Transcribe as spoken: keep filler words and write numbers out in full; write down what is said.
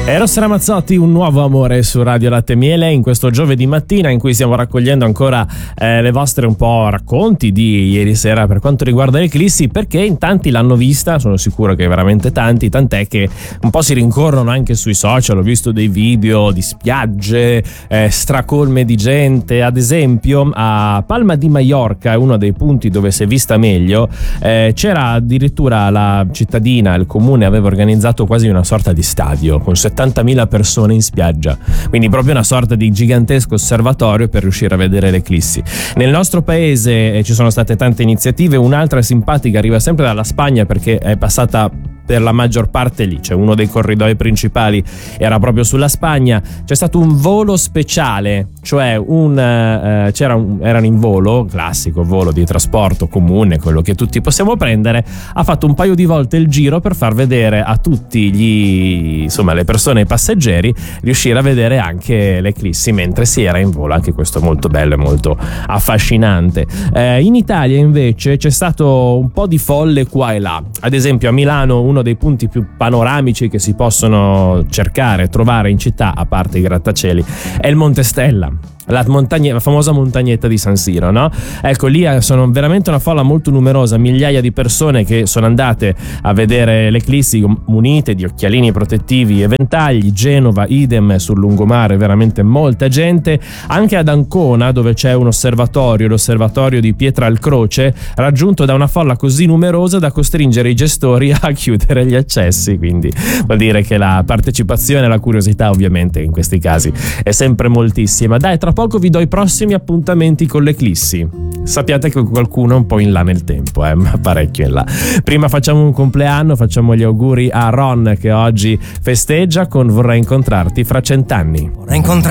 Eros Ramazzotti, un nuovo amore su Radio Latte e Miele in questo giovedì mattina in cui stiamo raccogliendo ancora eh, le vostre un po' racconti di ieri sera per quanto riguarda l'eclissi, perché in tanti l'hanno vista, sono sicuro che veramente tanti, tant'è che un po' si rincorrono anche sui social. Ho visto dei video di spiagge eh, stracolme di gente, ad esempio a Palma di Mallorca, uno dei punti dove si è vista meglio, eh, c'era addirittura la cittadina, il comune aveva organizzato quasi una sorta di stadio con settantamila persone in spiaggia, quindi proprio una sorta di gigantesco osservatorio per riuscire a vedere l'eclissi. Nel nostro paese eh, ci sono state tante iniziative, un'altra simpatica arriva sempre dalla Spagna perché è passata per la maggior parte lì, cioè uno dei corridoi principali era proprio sulla Spagna. C'è stato un volo speciale, cioè un eh, c'era un, erano in volo, classico volo di trasporto comune, quello che tutti possiamo prendere, ha fatto un paio di volte il giro per far vedere a tutti gli insomma le persone, i passeggeri, riuscire a vedere anche l'eclissi mentre si era in volo. Anche questo molto bello e molto affascinante. Eh, in Italia invece c'è stato un po' di folle qua e là, ad esempio a Milano uno dei punti più panoramici che si possono cercare, trovare in città, a parte i grattacieli, è il Monte Stella. La, montagna, la famosa montagnetta di San Siro, no? Ecco, lì sono veramente una folla molto numerosa, migliaia di persone che sono andate a vedere l'eclissi munite di occhialini protettivi e ventagli. Genova, idem, sul lungomare, veramente molta gente. Anche ad Ancona, dove c'è un osservatorio, l'osservatorio di Pietralcroce, raggiunto da una folla così numerosa da costringere i gestori a chiudere gli accessi, quindi vuol dire che la partecipazione e la curiosità ovviamente in questi casi è sempre moltissima. Dai, tra poco vi do i prossimi appuntamenti con l'eclissi. Sappiate che qualcuno è un po' in là nel tempo, eh, ma parecchio in là. Prima facciamo un compleanno, facciamo gli auguri a Ron che oggi festeggia con Vorrei incontrarti fra cent'anni. Vorrei incontrarti